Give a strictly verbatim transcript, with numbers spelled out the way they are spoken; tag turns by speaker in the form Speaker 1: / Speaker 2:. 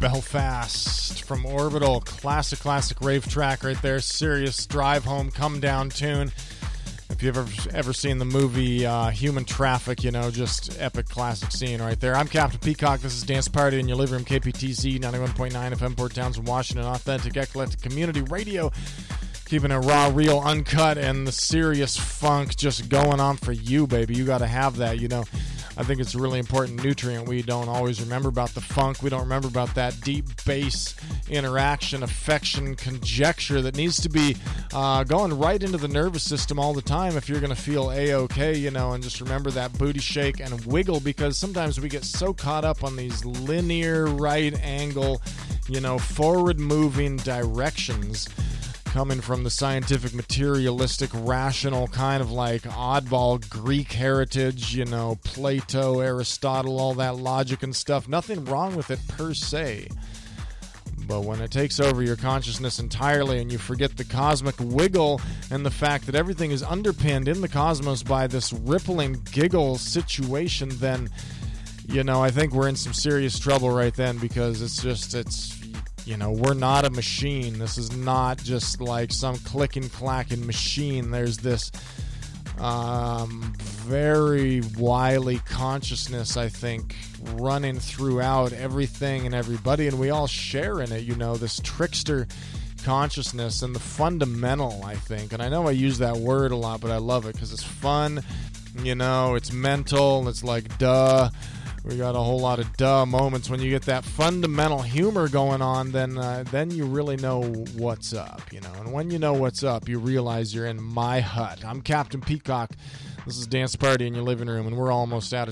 Speaker 1: Belfast from Orbital. Classic, classic rave track right there. Serious drive home, come down tune. If you've ever, ever seen the movie uh, Human Traffic, you know, just epic classic scene right there. I'm Captain Peacock. This is Dance Party in your living room, K P T Z ninety-one point nine F M, Port Townsend, Washington. Authentic, eclectic community radio. Keeping it raw, real, uncut, and the serious funk just going on for you, baby. You got to have that, you know. I think it's a really important nutrient. We don't always remember about the funk. We don't remember about that deep bass interaction, affection, conjecture that needs to be uh, going right into the nervous system all the time if you're going to feel A-okay, you know, and just remember that booty shake and wiggle, because sometimes we get so caught up on these linear right angle, you know, forward-moving directions coming from the scientific, materialistic, rational kind of like oddball Greek heritage, you know, Plato, Aristotle, all that logic and stuff. Nothing wrong with it per se. But when it takes over your consciousness entirely and you forget the cosmic wiggle and the fact that everything is underpinned in the cosmos by this rippling giggle situation, then, you know, I think we're in some serious trouble right then, because it's just, it's... You know, we're not a machine. This is not just like some clicking, clacking machine. There's this um, very wily consciousness, I think, running throughout everything and everybody, and we all share in it, you know, this trickster consciousness and the fundamental, I think. And I know I use that word a lot, but I love it because it's fun, you know, it's mental, it's like, duh. We got a whole lot of duh moments. When you get that fundamental humor going on, then uh, then you really know what's up, you know. And when you know what's up, you realize you're in my hut. I'm Captain Peacock. This is Dance Party in your living room, and we're almost out of